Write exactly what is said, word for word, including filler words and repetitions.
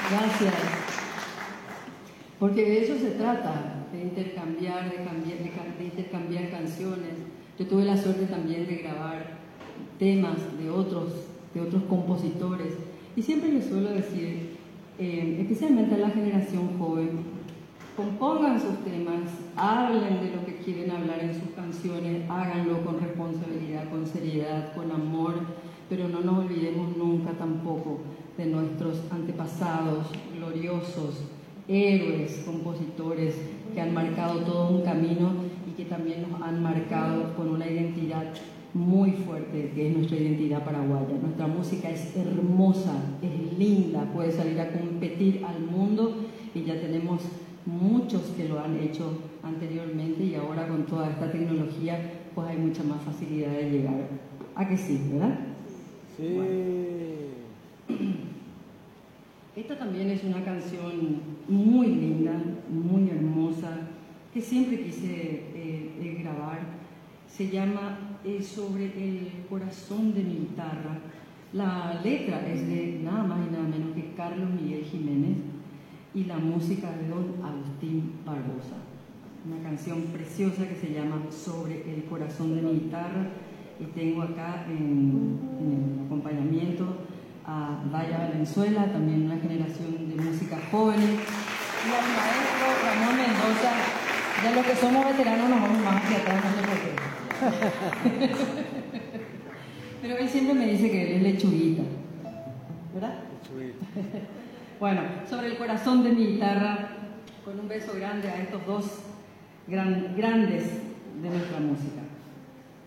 Gracias. Porque de eso se trata, de intercambiar, de, cambiar, de, de intercambiar canciones. Yo tuve la suerte también de grabar temas de otros, de otros compositores. Y siempre les suelo decir, eh, especialmente a la generación joven, compongan sus temas, hablen de lo que quieren hablar en sus canciones, háganlo con responsabilidad, con seriedad, con amor, pero no nos olvidemos nunca tampoco de nuestros antepasados gloriosos, héroes, compositores que han marcado todo un camino y que también nos han marcado con una identidad muy fuerte, que es nuestra identidad paraguaya. Nuestra música es hermosa, es linda, puede salir a competir al mundo y ya tenemos muchos que lo han hecho anteriormente y ahora con toda esta tecnología pues hay mucha más facilidad de llegar. ¿A que sí, verdad? Sí. Bueno. Esta también es una canción muy linda, muy hermosa, que siempre quise eh, eh, grabar. Se llama eh, Sobre el corazón de mi guitarra. La letra es de nada más y nada menos que Carlos Miguel Jiménez y la música de don Agustín Barbosa. Una canción preciosa que se llama Sobre el corazón de mi guitarra, y tengo acá en, en el acompañamiento a Daya Valenzuela, también una generación de música jóvenes, y al maestro Ramón Mendoza. Ya los que somos veteranos nos vamos más hacia atrás, no sé por qué. Pero él siempre me dice que él es lechuguita, ¿verdad? Lechuguita. Bueno, Sobre el corazón de mi guitarra, con un beso grande a estos dos gran, grandes de nuestra música.